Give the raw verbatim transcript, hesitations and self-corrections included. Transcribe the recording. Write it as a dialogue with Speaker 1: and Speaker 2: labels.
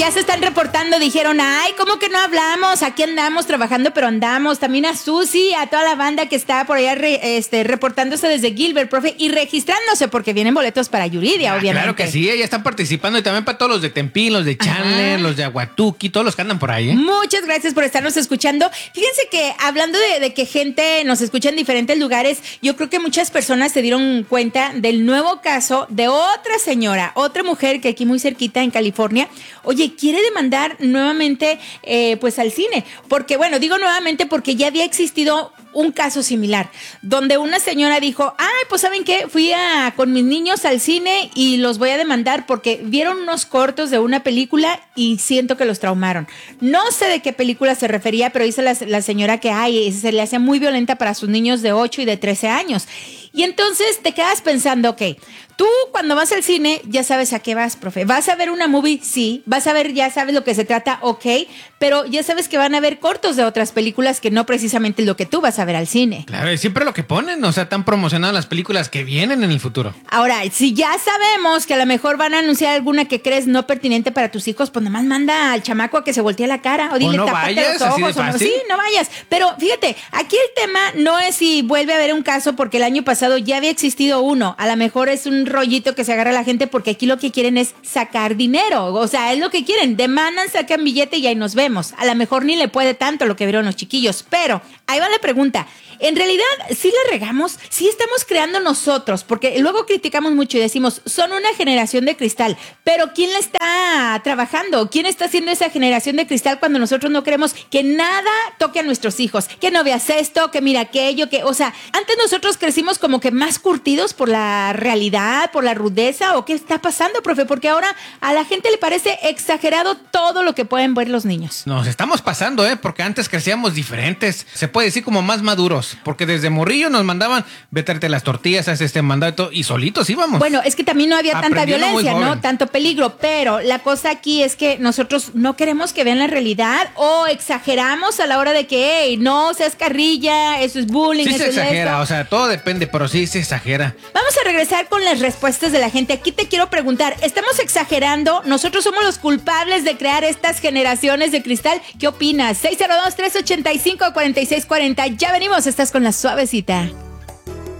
Speaker 1: ya se están reportando, dijeron, ay, ¿cómo que no hablamos? Aquí andamos trabajando, pero andamos. También a Susi, a toda la banda que está por allá re, este, reportándose desde Gilbert, profe, y registrándose porque vienen boletos para Yuridia, ah, obviamente.
Speaker 2: Claro que sí, ya están participando y también para todos los de Tempín, los de Chandler, Ajá. los de Aguatuki, todos los que andan por ahí, ¿eh?
Speaker 1: Muchas gracias por estarnos escuchando. Fíjense que hablando de, de que gente nos escucha en diferentes lugares, yo creo que muchas personas se dieron cuenta del nuevo caso de otra señora, otra mujer que aquí muy cerquita en California, oye, quiere demandar nuevamente eh, pues al cine, porque bueno, digo nuevamente porque ya había existido un caso similar, donde una señora dijo, ay, pues ¿saben qué? Fui a, con mis niños al cine y los voy a demandar porque vieron unos cortos de una película y siento que los traumaron. No sé de qué película se refería, pero dice la, la señora que ay, se le hacía muy violenta para sus niños de ocho y de trece años. Y entonces te quedas pensando, ok, tú cuando vas al cine ya sabes a qué vas, profe. ¿Vas a ver una movie? Sí. ¿Vas a ver, ya sabes lo que se trata? Ok. Pero ya sabes que van a ver cortos de otras películas que no precisamente lo que tú vas a ver al cine.
Speaker 2: Claro, y siempre lo que ponen, o sea, están promocionando las películas que vienen en el futuro.
Speaker 1: Ahora, si ya sabemos que a lo mejor van a anunciar alguna que crees no pertinente para tus hijos, pues nomás manda al chamaco a que se voltee la cara o dile,
Speaker 2: o no
Speaker 1: tápate
Speaker 2: vayas,
Speaker 1: los ojos.
Speaker 2: así de
Speaker 1: O no.
Speaker 2: fácil.
Speaker 1: Sí, no vayas. Pero fíjate, aquí el tema no es si vuelve a haber un caso porque el año pasado ya había existido uno. A lo mejor es un rollito que se agarra a la gente porque aquí lo que quieren es sacar dinero. O sea, es lo que quieren. Demandan, sacan billete y ahí nos vemos. A lo mejor ni le puede tanto lo que vieron los chiquillos. Pero ahí va la pregunta. En realidad, sí la regamos, sí estamos creando nosotros, porque luego criticamos mucho y decimos, son una generación de cristal, pero ¿quién la está trabajando? ¿Quién está haciendo esa generación de cristal cuando nosotros no queremos que nada toque a nuestros hijos? Que no veas esto, que mira aquello, que, o sea, antes nosotros crecimos como que más curtidos por la realidad, por la rudeza, ¿o qué está pasando, profe? Porque ahora a la gente le parece exagerado todo lo que pueden ver los niños.
Speaker 2: Nos estamos pasando, ¿eh? Porque antes crecíamos diferentes, se puede decir como más maduros. Porque desde morrillo nos mandaban, vete las tortillas, haz este mandato y solitos íbamos.
Speaker 1: Bueno, es que también no había tanta violencia, ¿no? Tanto peligro, pero la cosa aquí es que nosotros no queremos que vean la realidad o exageramos a la hora de que, hey, no seas carrilla, eso es bullying.
Speaker 2: Sí
Speaker 1: eso
Speaker 2: se
Speaker 1: es
Speaker 2: exagera,
Speaker 1: esto.
Speaker 2: O sea, todo depende, pero sí se exagera.
Speaker 1: Vamos a regresar con las respuestas de la gente. Aquí te quiero preguntar, ¿estamos exagerando? ¿Nosotros somos los culpables de crear estas generaciones de cristal? ¿Qué opinas? seis cero dos, tres ocho cinco, cuatro seis cuatro cero. Ya venimos, estás con La Suavecita.